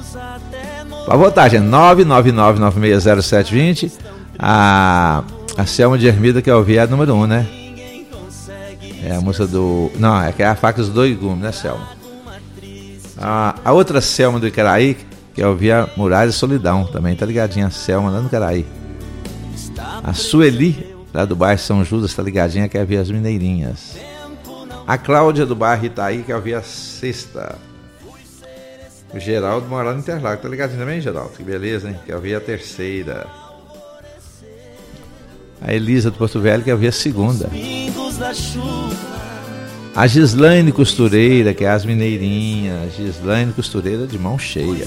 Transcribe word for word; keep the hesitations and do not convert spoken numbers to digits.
Pode votar, gente. nove nove nove nove seis zero sete dois zero. A, a Selma de Ermida, que eu ouvi, é a número um, né? É a música do... Não, é que é a Faca dos Dois Gumes, né, Selma? A, a outra Selma do Icaraí, que eu ouvi, a Muralha e Solidão. Também tá ligadinha a Selma lá no Icaraí. A Sueli, lá do bairro São Judas, tá ligadinha, que eu vi as Mineirinhas. A Cláudia do bairro Itaí, que eu vi a Sexta. O Geraldo mora lá no Interlagos, tá ligadinho também, Geraldo? Que beleza, hein? Que eu vi a Terceira. A Elisa do Porto Velho, que eu vi a Segunda. A Gislaine Costureira, que é as Mineirinhas. Gislaine Costureira de mão cheia.